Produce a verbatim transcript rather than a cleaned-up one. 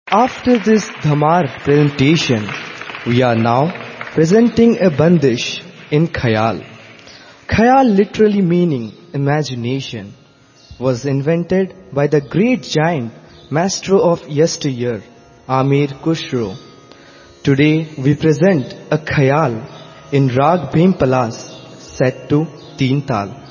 After this Dhamar presentation, we are now presenting a bandish in Khayal. Khayal, literally meaning imagination, was invented by the great giant maestro of yesteryear, Amir Khusro. Today we present a Khayal in Rag Bhimpalas set to Teen Tal.